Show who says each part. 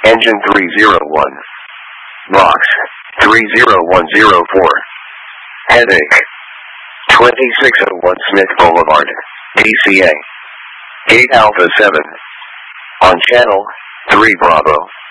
Speaker 1: Engine 301. Box 30104. Headache. 2601 Smith Boulevard, DCA. 8 Alpha 7. On channel 3 Bravo.